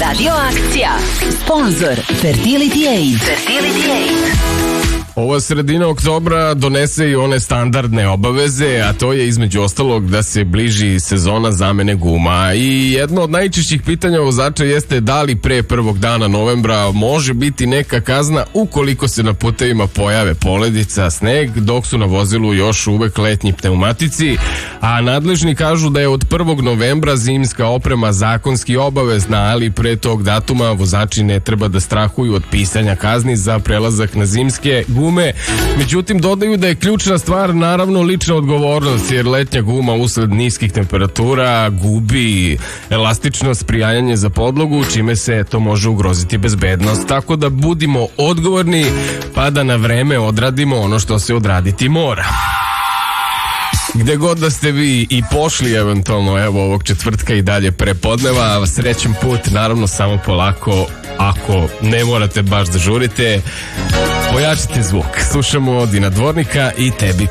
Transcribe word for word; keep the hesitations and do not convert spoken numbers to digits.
Radio akcija. Sponzor Fertility Aid. Fertility Aid. Ova sredina oktobra donese i one standardne obaveze, a to je između ostalog da se bliži sezona zamene guma. I jedno od najčešćih pitanja vozača jeste da li pre prvog dana novembra može biti neka kazna ukoliko se na putevima pojave poledica, sneg, dok su na vozilu još uvek letnji pneumatici, a nadležni kažu da je od prvog novembra zimska oprema zakonski obavezna, ali pre tog datuma vozači ne treba da strahuju od pisanja kazni za prelazak na zimske gume. Međutim, dodaju da je ključna stvar naravno lična odgovornost, jer letnja guma usled niskih temperatura gubi elastičnost, prijanjanje za podlogu, čime se to može ugroziti bezbednost. Tako da budimo odgovorni pa da na vreme odradimo ono što se odraditi mora. Gde god da ste vi i pošli eventualno evo ovog četvrtka i dalje prepodneva, srećan put, naravno samo polako, ako ne morate baš da žurite, pojačite zvuk. Slušamo Dina Dvornika i Tebi